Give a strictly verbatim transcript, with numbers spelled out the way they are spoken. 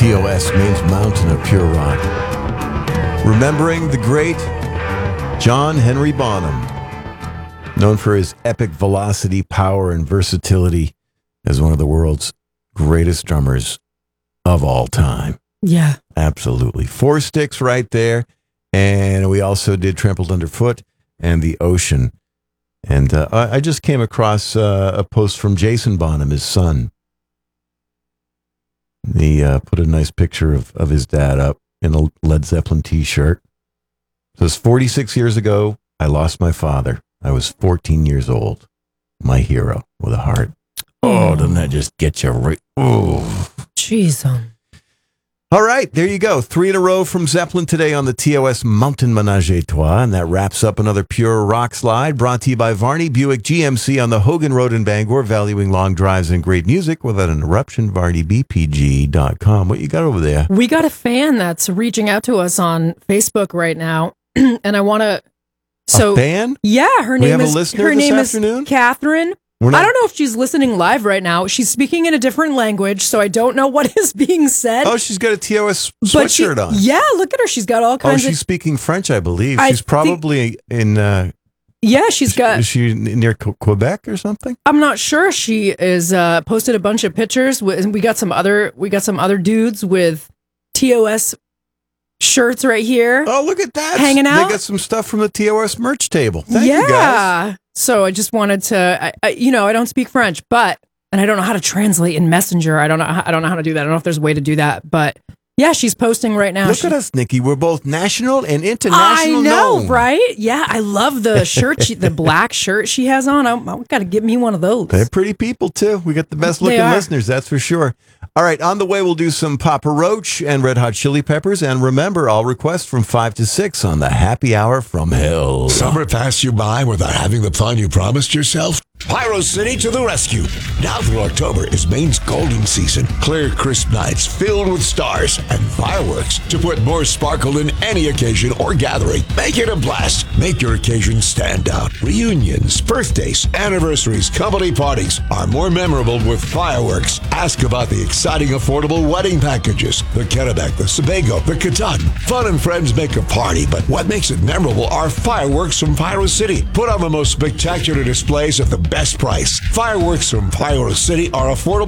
T O S means Mountain of Pure Rock. Remembering the great John Henry Bonham, known for his epic velocity, power, and versatility as one of the world's greatest drummers of all time. Yeah. Absolutely. Four Sticks right there. And we also did Trampled Underfoot and The Ocean. And uh, I just came across uh, a post from Jason Bonham, his son. He uh, put a nice picture of, of his dad up in a Led Zeppelin t-shirt. It says, forty-six years ago, I lost my father. I was fourteen years old. My hero with a heart. Oh, doesn't that just get you right? Oh. Jeez. Um. All right, there you go. Three in a row from Zeppelin today on the T O S Mountain Menage a Trois, and that wraps up another Pure Rock Slide brought to you by Varney Buick G M C on the Hogan Road in Bangor, valuing long drives and great music without an interruption. Varney B P G dot com. What you got over there? We got a fan that's reaching out to us on Facebook right now, and I want to. So a fan? Yeah, her we name have is a listener her this name afternoon? is Catherine. Not- I don't know if she's listening live right now. She's speaking in a different language, so I don't know what is being said. Oh, she's got a T O S But she- sweatshirt on. Yeah, look at her. She's got all Oh, kinds she's of. speaking French, I believe. I She's think- probably in. Uh, Yeah, she's got. Is she near Que- Quebec or something? I'm not sure. She is uh, posted a bunch of pictures. With, we got some other. We got some other dudes with T O S shirts right here. Oh, look at that! Hanging out? They got some stuff from the T O S merch table. Thank yeah. you guys. So I just wanted to. I, I, you know, I don't speak French, but and I don't know how to translate in Messenger. I don't know. I don't know how to do that. I don't know if there's a way to do that, but yeah, she's posting right now. Look She- at us, Nikki. We're both national and international. I know, known. right? Yeah, I love the shirt, she, the black shirt she has on. I, I got to get me one of those. They're pretty people too. We got the best They looking are. listeners, that's for sure. All right, on the way we'll do some Papa Roach and Red Hot Chili Peppers, and remember, all requests from five to six on the Happy Hour from Hell. Summer passed you by without having the fun you promised yourself? Pyro City to the rescue. Now through October is Maine's golden season. Clear, crisp nights filled with stars and fireworks to put more sparkle in any occasion or gathering. Make it a blast. Make your occasion stand out. Reunions, birthdays, anniversaries, company parties are more memorable with fireworks. Ask about the exciting, affordable wedding packages. The Kennebec, the Sebago, the Catan. Fun and friends make a party, but what makes it memorable are fireworks from Pyro City. Put on the most spectacular displays at the best price. Fireworks from Pyro City are affordable